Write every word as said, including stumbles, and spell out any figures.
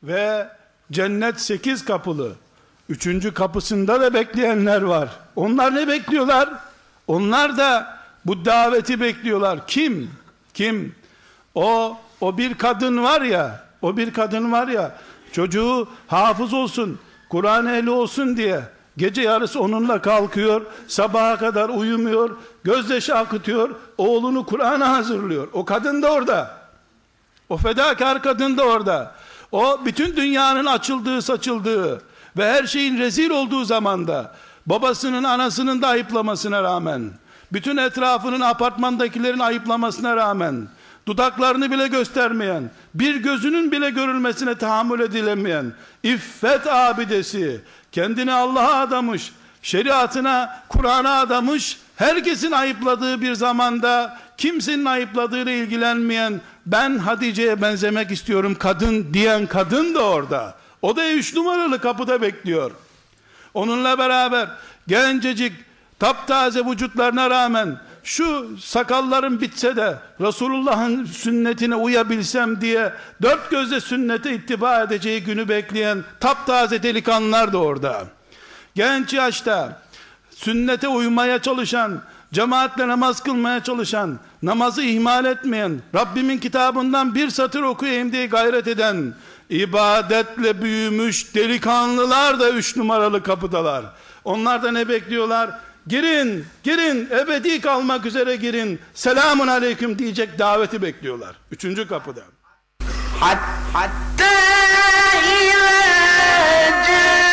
Ve cennet sekiz kapılı. Üçüncü kapısında da bekleyenler var. Onlar ne bekliyorlar? Onlar da bu daveti bekliyorlar. Kim? Kim? O, o bir kadın var ya, o bir kadın var ya, çocuğu hafız olsun, Kur'an ehli olsun diye gece yarısı onunla kalkıyor, sabaha kadar uyumuyor, gözyaşı akıtıyor, oğlunu Kur'an'a hazırlıyor. O kadın da orada. O fedakar kadın da orada. O bütün dünyanın açıldığı saçıldığı ve her şeyin rezil olduğu zamanda babasının anasının da ayıplamasına rağmen, bütün etrafının apartmandakilerin ayıplamasına rağmen, dudaklarını bile göstermeyen, bir gözünün bile görülmesine tahammül edilemeyen iffet abidesi, kendini Allah'a adamış, şeriatına, Kur'an'a adamış, herkesin ayıpladığı bir zamanda kimsenin ayıpladığıyla ilgilenmeyen, ben Hatice'ye benzemek istiyorum kadın diyen kadın da orada. O da üç numaralı kapıda bekliyor. Onunla beraber gencecik taptaze vücutlarına rağmen şu sakallarım bitse de Resulullah'ın sünnetine uyabilsem diye dört gözle sünnete ittiba edeceği günü bekleyen taptaze delikanlılar da orada. Genç yaşta sünnete uymaya çalışan, cemaatle namaz kılmaya çalışan, namazı ihmal etmeyen, Rabbimin kitabından bir satır okuyayım diye gayret eden, ibadetle büyümüş delikanlılar da üç numaralı kapıdalar. Onlar da ne bekliyorlar? Girin, girin, ebedi kalmak üzere girin, selamun aleyküm diyecek daveti bekliyorlar. Üçüncü kapıda. Hatta